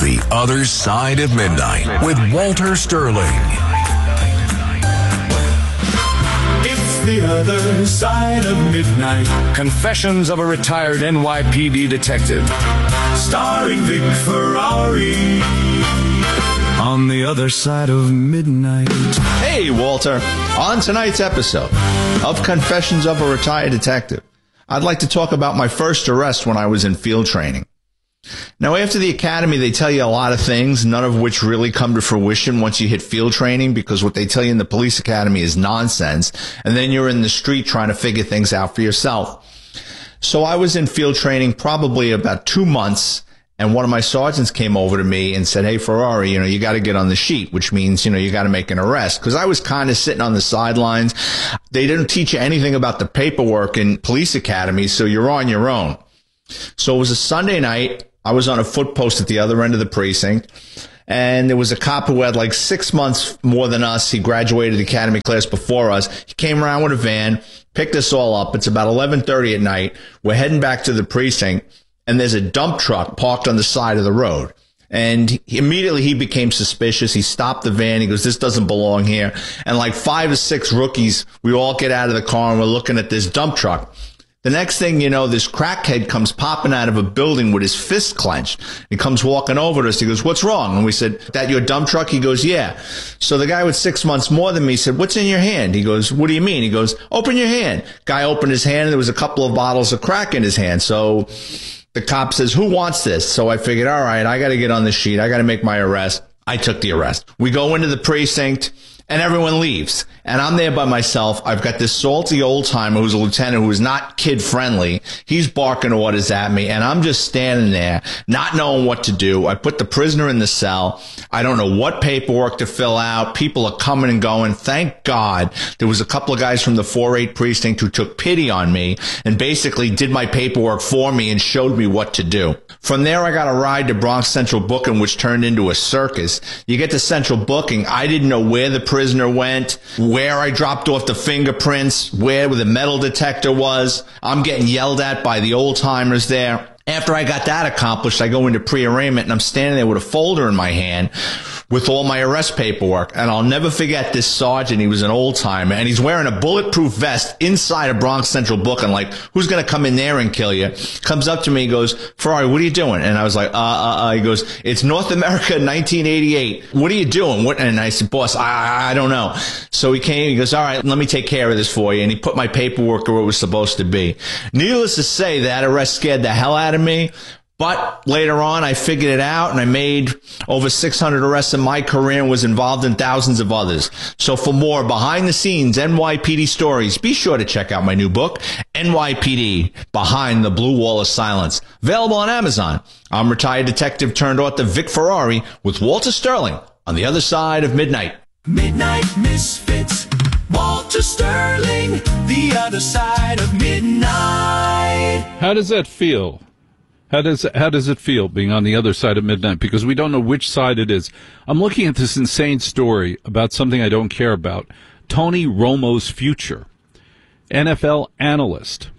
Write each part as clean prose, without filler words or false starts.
The Other Side of Midnight with Walter Sterling. It's The Other Side of Midnight. Confessions of a retired NYPD detective. Starring Vic Ferrari. On the Other Side of Midnight. Hey, Walter. On tonight's episode of Confessions of a Retired Detective, I'd like to talk about my first arrest when I was in field training. Now, after the academy, they tell you a lot of things, none of which really come to fruition once you hit field training, because what they tell you in the police academy is nonsense, and then you're in the street trying to figure things out for yourself. So I was in field training probably about 2 months, and one of my sergeants came over to me and said, "Hey, Ferrari, you got to get on the sheet," which means, you got to make an arrest. Because I was kind of sitting on the sidelines. They didn't teach you anything about the paperwork in police academies, so you're on your own. So it was a Sunday night. I was on a foot post at the other end of the precinct, and there was a cop who had like 6 months more than us. He graduated the academy class before us. He came around with a van, picked us all up. It's about 11:30 at night. We're heading back to the precinct, and there's a dump truck parked on the side of the road. And immediately he became suspicious. He stopped the van. He goes, "This doesn't belong here." And like 5 or 6 rookies, we all get out of the car and we're looking at this dump truck. The next thing you know, this crackhead comes popping out of a building with his fist clenched. He comes walking over to us. He goes, "What's wrong?" And we said, "That your dump truck?" He goes, "Yeah." So the guy with 6 months more than me said, "What's in your hand?" He goes, "What do you mean?" He goes, "Open your hand." Guy opened his hand, and there was a couple of bottles of crack in his hand. So the cop says, "Who wants this?" So I figured, all right, I got to get on the sheet. I got to make my arrest. I took the arrest. We go into the precinct, and everyone leaves. And I'm there by myself. I've got this salty old-timer who's a lieutenant who is not kid-friendly. He's barking orders at me, and I'm just standing there, not knowing what to do. I put the prisoner in the cell. I don't know what paperwork to fill out. People are coming and going. Thank God there was a couple of guys from the 4-8 precinct who took pity on me and basically did my paperwork for me and showed me what to do. From there, I got a ride to Bronx Central Booking, which turned into a circus. You get to Central Booking. I didn't know where the prisoner went, where I dropped off the fingerprints, where the metal detector was. I'm getting yelled at by the old-timers there. After I got that accomplished, I go into pre-arraignment, and I'm standing there with a folder in my hand with all my arrest paperwork. And I'll never forget this sergeant. He was an old-timer, and he's wearing a bulletproof vest inside of Bronx Central Booking. Like, who's going to come in there and kill you? Comes up to me, he goes, "Ferrari, what are you doing?" And I was like, He goes, "It's North America 1988. What are you doing?" And I said, "Boss, I don't know." So he came, he goes, "All right, let me take care of this for you." And he put my paperwork where it was supposed to be. Needless to say, that arrest scared the hell out of me. But later on, I figured it out, and I made over 600 arrests in my career and was involved in thousands of others. So for more behind-the-scenes NYPD stories, be sure to check out my new book, NYPD, Behind the Blue Wall of Silence. Available on Amazon. I'm retired detective turned author Vic Ferrari with Walter Sterling on the Other Side of Midnight. Midnight Misfits. Walter Sterling. The Other Side of Midnight. How does that feel? How does it feel being on the other side of midnight? Because we don't know which side it is. I'm looking at this insane story about something I don't care about. Tony Romo's future. NFL analyst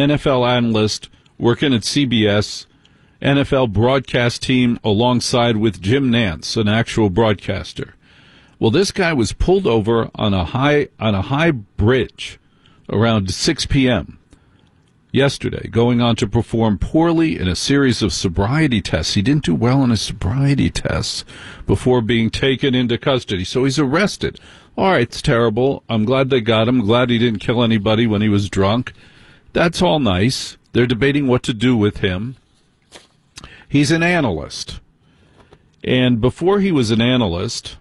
working at CBS, NFL broadcast team alongside with Jim Nantz, an actual broadcaster. Well, this guy was pulled over on a high bridge around 6 p.m. yesterday, going on to perform poorly in a series of sobriety tests. He didn't do well on his sobriety tests before being taken into custody. So he's arrested. All right, it's terrible. I'm glad they got him. Glad he didn't kill anybody when he was drunk. That's all nice. They're debating what to do with him. He's an analyst. And before he was an analyst,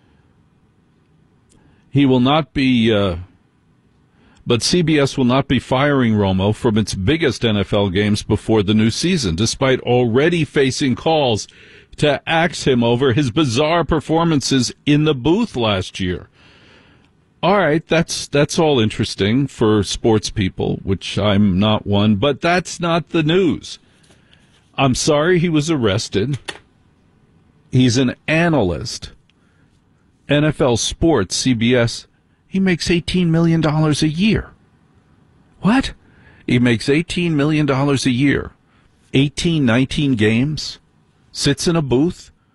he will not be... But CBS will not be firing Romo from its biggest NFL games before the new season, despite already facing calls to axe him over his bizarre performances in the booth last year. All right, that's all interesting for sports people, which I'm not one, but that's not the news. I'm sorry he was arrested. He's an analyst. NFL Sports, CBS, he makes $18 million a year. What? He makes $18 million a year. 18, 19 games. Sits in a booth.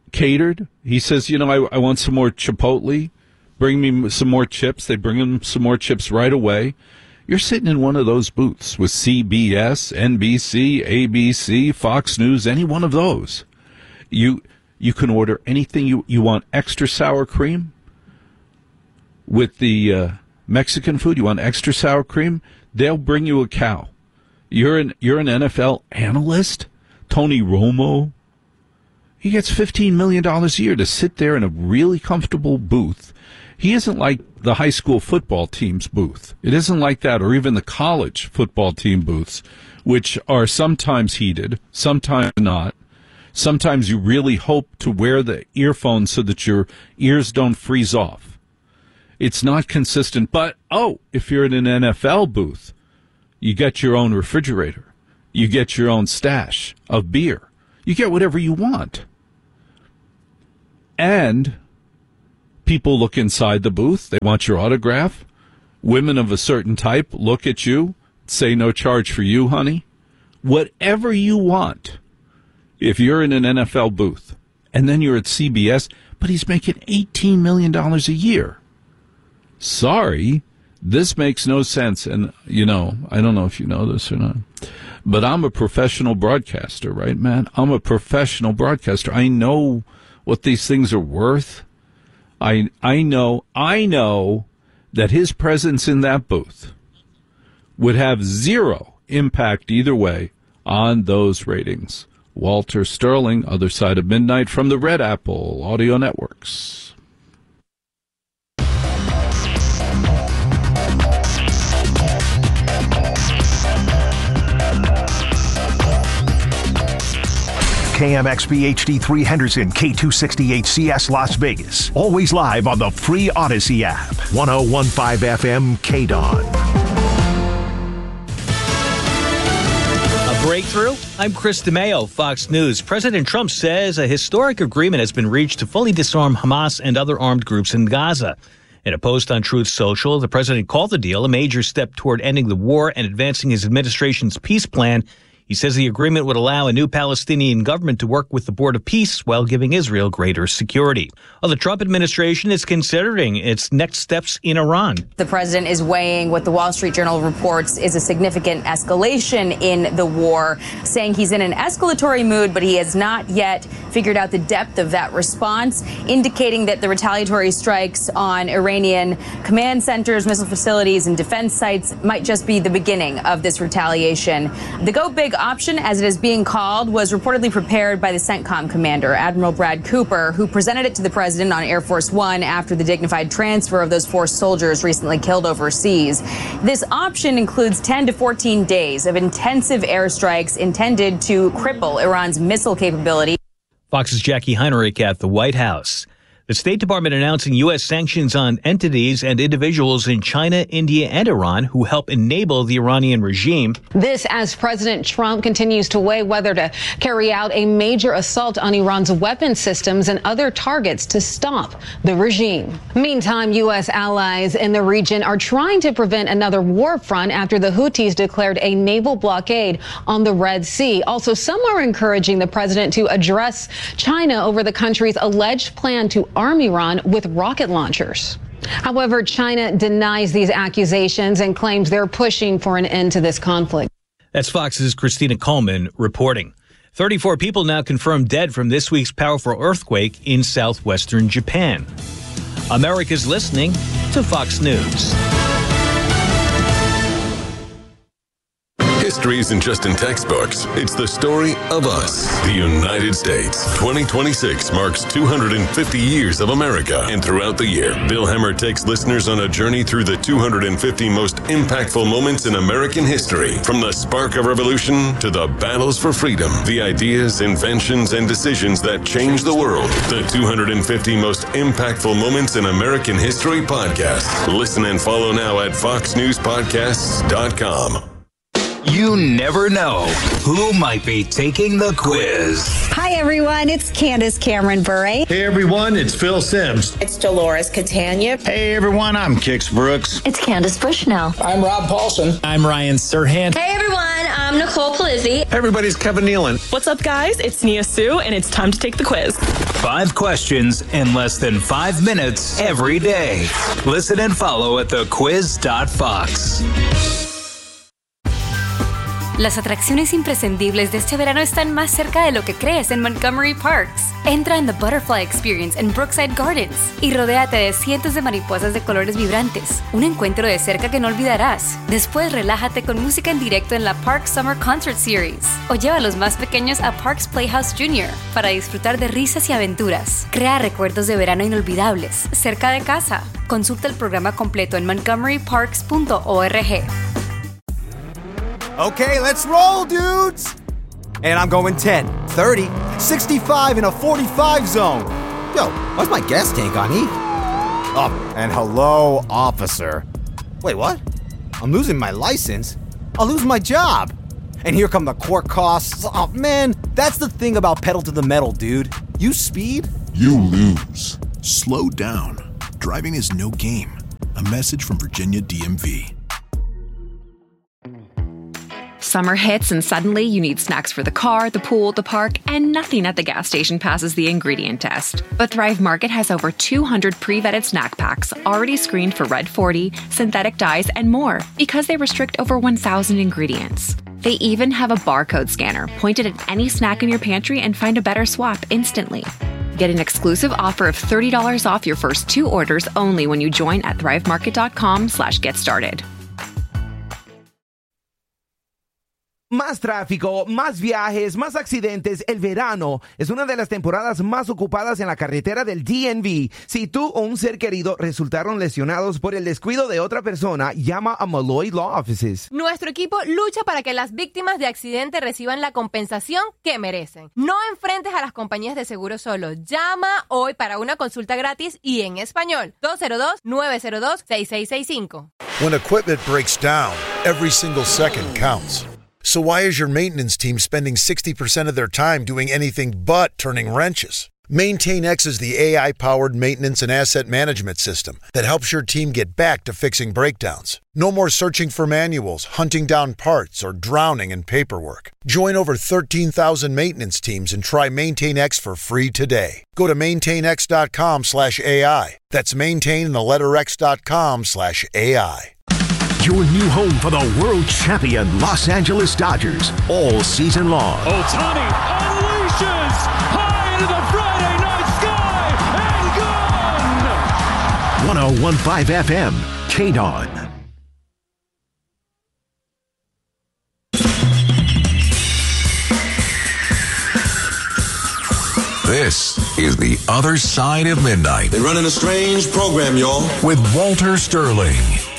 catered. He says, I want some more Chipotle. Bring me some more chips. They bring him some more chips right away. You're sitting in one of those booths with CBS, NBC, ABC, Fox News, any one of those. You can order anything you want. Extra sour cream with the Mexican food. You want extra sour cream? They'll bring you a cow. You're an NFL analyst, Tony Romo. He gets $15 million a year to sit there in a really comfortable booth. He isn't like the high school football team's booth. It isn't like that, or even the college football team booths, which are sometimes heated, sometimes not. Sometimes you really hope to wear the earphones so that your ears don't freeze off. It's not consistent. But, if you're in an NFL booth, you get your own refrigerator. You get your own stash of beer. You get whatever you want. And people look inside the booth. They want your autograph. Women of a certain type look at you, say no charge for you, honey. Whatever you want. If you're in an NFL booth and then you're at CBS, but he's making $18 million a year. Sorry, this makes no sense. And, I don't know if you know this or not, but I'm a professional broadcaster, right, man? I'm a professional broadcaster. I know what these things are worth. I know that his presence in that booth would have zero impact either way on those ratings. Walter Sterling, Other Side of Midnight, from the Red Apple Audio Networks. KMXB HD3 Henderson, K268CS Las Vegas. Always live on the free Odyssey app. 101.5 FM KDON. A breakthrough? I'm Chris DeMeo, Fox News. President Trump says a historic agreement has been reached to fully disarm Hamas and other armed groups in Gaza. In a post on Truth Social, the president called the deal a major step toward ending the war and advancing his administration's peace plan. He says the agreement would allow a new Palestinian government to work with the Board of Peace while giving Israel greater security. Well, the Trump administration is considering its next steps in Iran. The president is weighing what the Wall Street Journal reports is a significant escalation in the war, saying he's in an escalatory mood, but he has not yet figured out the depth of that response, indicating that the retaliatory strikes on Iranian command centers, missile facilities, and defense sites might just be the beginning of this retaliation. The Go Big option, as it is being called, was reportedly prepared by the CENTCOM commander, Admiral Brad Cooper, who presented it to the president on Air Force One after the dignified transfer of those 4 soldiers recently killed overseas. This option includes 10 to 14 days of intensive airstrikes intended to cripple Iran's missile capability. Fox's Jackie Heinrich at the White House. The State Department announcing U.S. sanctions on entities and individuals in China, India, and Iran who help enable the Iranian regime. This as President Trump continues to weigh whether to carry out a major assault on Iran's weapon systems and other targets to stop the regime. Meantime, U.S. allies in the region are trying to prevent another war front after the Houthis declared a naval blockade on the Red Sea. Also, some are encouraging the president to address China over the country's alleged plan to arm Iran with rocket launchers. However, China denies these accusations and claims they're pushing for an end to this conflict. That's Fox's Christina Coleman reporting. 34 people now confirmed dead from this week's powerful earthquake in southwestern Japan. America's listening to Fox News. History isn't just in textbooks. It's the story of us, the United States. 2026 marks 250 years of America. And throughout the year, Bill Hemmer takes listeners on a journey through the 250 most impactful moments in American history. From the spark of revolution to the battles for freedom, the ideas, inventions, and decisions that changed the world. The 250 most impactful moments in American history podcast. Listen and follow now at foxnewspodcasts.com. You never know who might be taking the quiz. Hi, everyone. It's Candace Cameron Bure. Hey, everyone. It's Phil Sims. It's Dolores Catania. Hey, everyone. I'm Kix Brooks. It's Candace Bushnell. I'm Rob Paulson. I'm Ryan Serhant. Hey, everyone. I'm Nicole Palizzi. Everybody's Kevin Nealon. What's up, guys? It's Nia Sue, and it's time to take the quiz. 5 questions in less than 5 minutes every day. Listen and follow at thequiz.fox. Las atracciones imprescindibles de este verano están más cerca de lo que crees en Montgomery Parks. Entra en The Butterfly Experience en Brookside Gardens y rodéate de cientos de mariposas de colores vibrantes. Un encuentro de cerca que no olvidarás. Después relájate con música en directo en la Parks Summer Concert Series. O lleva a los más pequeños a Parks Playhouse Jr. para disfrutar de risas y aventuras. Crea recuerdos de verano inolvidables cerca de casa. Consulta el programa completo en montgomeryparks.org. Okay, let's roll, dudes! And I'm going 10, 30, 65 in a 45 zone. Yo, why's my gas tank on E? Oh, and hello, officer. Wait, what? I'm losing my license? I'll lose my job. And here come the court costs. Oh, man, that's the thing about pedal to the metal, dude. You speed, you lose. Slow down. Driving is no game. A message from Virginia DMV. Summer hits and suddenly you need snacks for the car, the pool, the park, and nothing at the gas station passes the ingredient test. But Thrive Market has over 200 pre-vetted snack packs already screened for Red 40, synthetic dyes, and more because they restrict over 1,000 ingredients. They even have a barcode scanner pointed at any snack in your pantry and find a better swap instantly. Get an exclusive offer of $30 off your first 2 orders only when you join at thrivemarket.com/getstarted. Más tráfico, más viajes, más accidentes. El verano es una de las temporadas más ocupadas en la carretera del DMV. Si tú o un ser querido resultaron lesionados por el descuido de otra persona, llama a Malloy Law Offices. Nuestro equipo lucha para que las víctimas de accidente reciban la compensación que merecen. No enfrentes a las compañías de seguro solo. Llama hoy para una consulta gratis y en español. 202-902-6665. When equipment breaks down, every single second counts. So why is your maintenance team spending 60% of their time doing anything but turning wrenches? MaintainX is the AI-powered maintenance and asset management system that helps your team get back to fixing breakdowns. No more searching for manuals, hunting down parts, or drowning in paperwork. Join over 13,000 maintenance teams and try MaintainX for free today. Go to maintainx.com/AI. That's maintain and the letter x.com/AI. Your new home for the world champion Los Angeles Dodgers all season long. Ohtani unleashes high into the Friday night sky and gone! 101.5 FM, KDON. This is The Other Side of Midnight. They're running a strange program, y'all. With Walter Sterling.